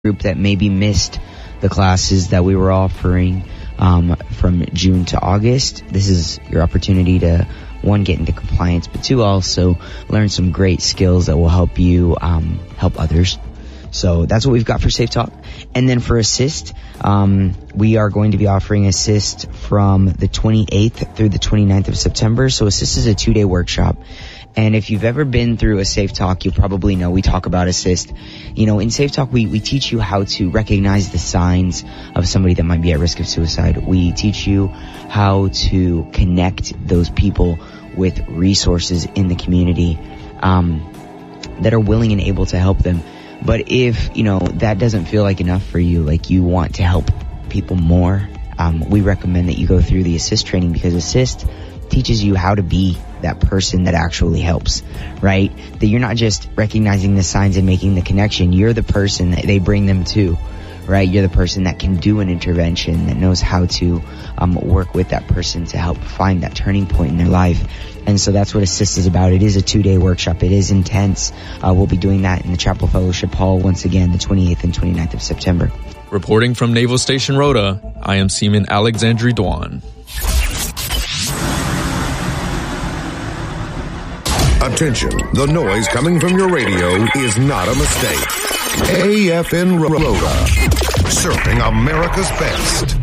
group that maybe missed the classes that we were offering from June to August, this is your opportunity to, one, get into compliance, but two, also learn some great skills that will help you help others. So that's what we've got for Safe Talk. And then for Assist, we are going to be offering Assist from the 28th through the 29th of September. So Assist is a 2-day workshop. And if you've ever been through a Safe Talk, you'll probably know we talk about Assist. You know, in Safe Talk, we teach you how to recognize the signs of somebody that might be at risk of suicide. We teach you how to connect those people with resources in the community that are willing and able to help them. But if, you know, that doesn't feel like enough for you, like you want to help people more, we recommend that you go through the Assist training, because Assist teaches you how to be that person that actually helps, right? That you're not just recognizing the signs and making the connection. You're the person that they bring them to, right? You're the person that can do an intervention, that knows how to work with that person to help find that turning point in their life. And so that's what Assist is about. It is a 2-day workshop. It is intense. We'll be doing that in the Chapel Fellowship Hall once again, the 28th and 29th of September. Reporting from Naval Station Rhoda, I am Seaman Alexandre Dwan. Attention, the noise coming from your radio is not a mistake. AFN Rhoda, serving America's best.